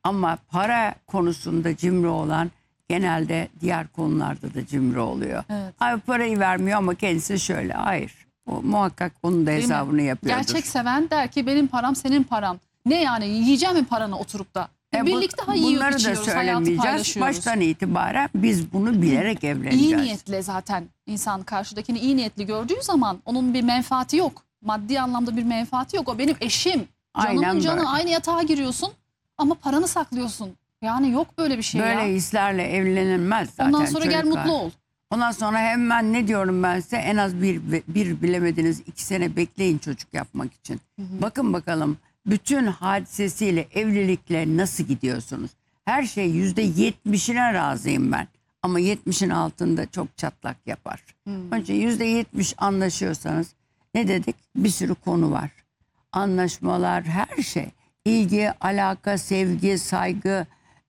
Ama para konusunda cimri olan genelde diğer konularda da cimri oluyor. Evet. Ay parayı vermiyor ama kendisi şöyle. Hayır. O, muhakkak onun da Değil mi? hesabını yapıyordur. Gerçek seven der ki benim param senin paran. Ne yani, yiyeceğim mi paranı oturup da? Birlikte yiyoruz, bunları da içiyoruz, hayatı söylemeyeceğiz. paylaşıyoruz. Baştan itibaren biz bunu bilerek evleneceğiz. İyi niyetle zaten insan karşıdakini iyi niyetli gördüğü zaman onun bir menfaati yok. Maddi anlamda bir menfaati yok. O benim eşim. Canımın Aynen canı, böyle. aynı yatağa giriyorsun ama paranı saklıyorsun. Yani yok böyle bir şey Böyle ya. hislerle evlenilmez zaten. Ondan sonra gel çocuklar. mutlu ol. Ondan sonra hemen ne diyorum ben size, en az bir bilemediniz 2 sene bekleyin çocuk yapmak için. Bakın bakalım bütün hadisesiyle evlilikle nasıl gidiyorsunuz? Her şey %70'ine razıyım ben. Ama 70'in altında çok çatlak yapar. Önce %70 anlaşıyorsanız, ne dedik? Bir sürü konu var. Anlaşmalar, her şey. İlgi, alaka, sevgi, saygı,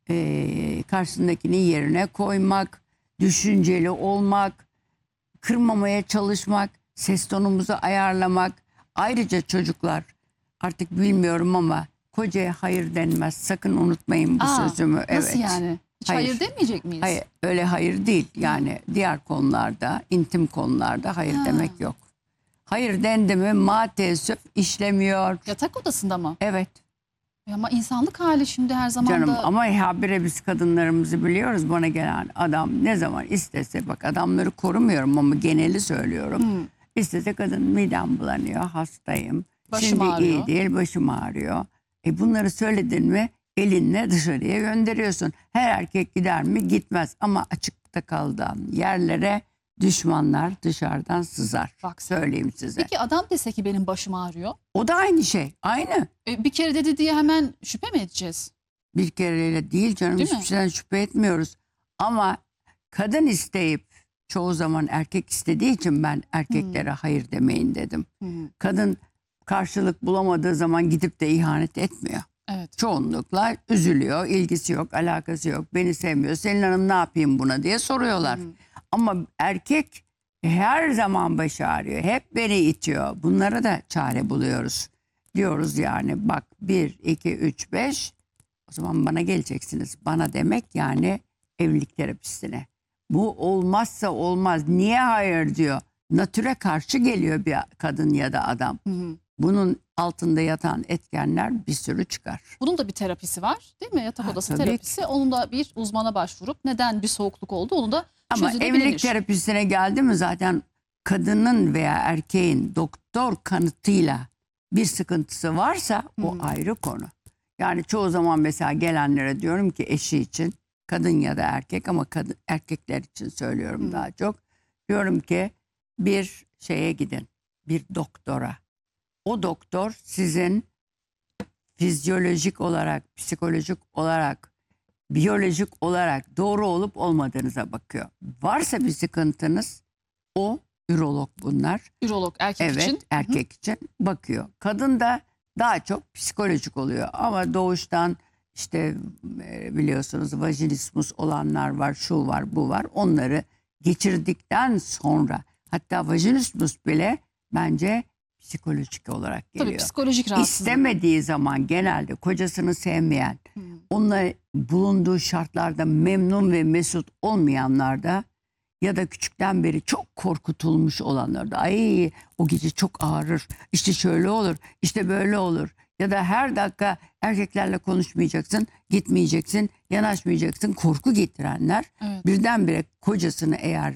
karşısındakini yerine koymak, düşünceli olmak, kırmamaya çalışmak, ses tonumuzu ayarlamak. Ayrıca çocuklar, artık bilmiyorum ama kocaya hayır denmez. Sakın unutmayın bu sözümü. Nasıl yani? Hiç hayır demeyecek miyiz? Hayır, öyle hayır değil. Yani diğer konularda, intim konularda hayır demek yok. Hayır dendi mi maalesef işlemiyor. Yatak odasında mı? Evet. Ama insanlık hali şimdi her zaman Canım da... ama habire biz kadınlarımızı biliyoruz, bana gelen adam ne zaman istese, bak adamları korumuyorum ama geneli söylüyorum. İstese kadın midem bulanıyor, hastayım, Başım şimdi ağrıyor. iyi değil, başım ağrıyor. Bunları söyledin mi elinle dışarıya gönderiyorsun. Her erkek gider mi? Gitmez ama açıkta kalan yerlere düşmanlar dışarıdan sızar. Bak, söyleyeyim size. Peki adam dese ki benim başım ağrıyor. O da aynı şey, aynı. Bir kere dedi diye hemen şüphe mi edeceğiz? Bir kereyle değil canım, Değil mi? hiçbir şeyden şüphe etmiyoruz. Ama kadın isteyip çoğu zaman erkek istediği için ben erkeklere hayır demeyin dedim. Kadın karşılık bulamadığı zaman gidip de ihanet etmiyor. Evet. Çoğunlukla üzülüyor, ilgisi yok, alakası yok, beni sevmiyor. Selin Hanım ne yapayım buna diye soruyorlar. Ama erkek her zaman başı ağrıyor, hep beni itiyor. Bunlara da çare buluyoruz. Diyoruz yani bak 1, 2, 3, 5... O zaman bana geleceksiniz. Bana demek yani evlilik terapistine. Bu olmazsa olmaz. Niye hayır diyor. Natüre karşı geliyor bir kadın ya da adam. Bunun altında yatan etkenler bir sürü çıkar. Bunun da bir terapisi var değil mi? Yatak odası tabii terapisi. Onun da bir uzmana başvurup neden bir soğukluk oldu onu da Ama çözülebilir. evlilik terapisine geldi mi zaten kadının veya erkeğin doktor kanıtıyla bir sıkıntısı varsa o ayrı konu. Yani çoğu zaman mesela gelenlere diyorum ki eşi için, kadın ya da erkek ama erkekler için söylüyorum daha çok. Diyorum ki bir şeye gidin, bir doktora. O doktor sizin fizyolojik olarak, psikolojik olarak, biyolojik olarak doğru olup olmadığınıza bakıyor. Varsa bir sıkıntınız, o ürolog bunlar. Ürolog erkek için. Evet, erkek için bakıyor. Kadın da daha çok psikolojik oluyor ama doğuştan işte biliyorsunuz vajinismus olanlar var, şu var, bu var. Onları geçirdikten sonra, hatta vajinismus bile bence psikolojik olarak geliyor. Tabii psikolojik rahatsızlık. İstemediği zaman genelde kocasını sevmeyen, onunla bulunduğu şartlarda memnun ve mesut olmayanlar da ya da küçükten beri çok korkutulmuş olanlar da ay o gece çok ağrır, işte şöyle olur, işte böyle olur. Ya da her dakika erkeklerle konuşmayacaksın, gitmeyeceksin, yanaşmayacaksın, korku getirenler birdenbire kocasını eğer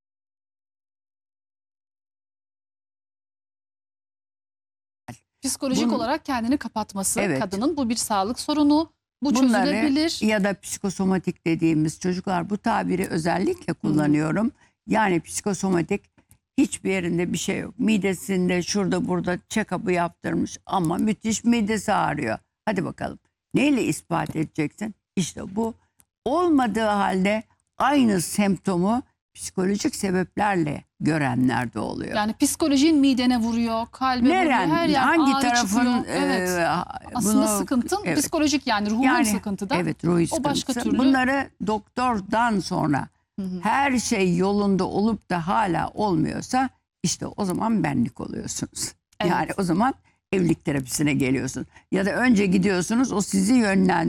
psikolojik olarak kendini kapatması kadının, bu bir sağlık sorunu. Bu çözülebilir. Ya da psikosomatik dediğimiz, çocuklar bu tabiri özellikle kullanıyorum. Yani psikosomatik, hiçbir yerinde bir şey yok. Midesinde şurada burada check-up'ı yaptırmış ama müthiş midesi ağrıyor. Hadi bakalım neyle ispat edeceksin? İşte bu olmadığı halde aynı semptomu psikolojik sebeplerle görenler de oluyor. Yani psikolojin midene vuruyor, kalbe vuruyor, her yer hangi ağrı tarafın çıkıyor. Aslında sıkıntın psikolojik, yani ruhun sıkıntıda. Evet, ruhi sıkıntısı. O başka türlü. Bunları doktordan sonra her şey yolunda olup da hala olmuyorsa işte o zaman benlik oluyorsunuz. Yani o zaman evlilik terapisine geliyorsun. Ya da önce gidiyorsunuz, o sizi yönlendiriyor.